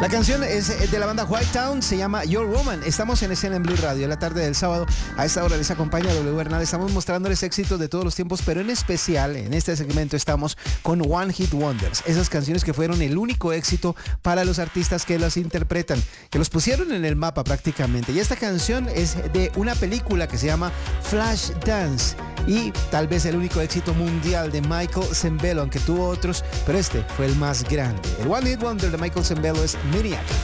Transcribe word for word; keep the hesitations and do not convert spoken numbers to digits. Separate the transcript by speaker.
Speaker 1: La canción es de la banda White Town, se llama Your Woman. Estamos en escena en Blue Radio, en la tarde del sábado. A esta hora les acompaña W Bernal. Estamos mostrándoles éxitos de todos los tiempos, pero en especial en este segmento estamos con One Hit Wonders. Esas canciones que fueron el único éxito para los artistas que las interpretan, que los pusieron en el mapa prácticamente. Y esta canción es de una película que se llama Flash Dance. Y tal vez el único éxito mundial de Michael Sembello, aunque tuvo otros, pero este fue el más grande. El One Hit Wonder de Michael Sembello es Maniac.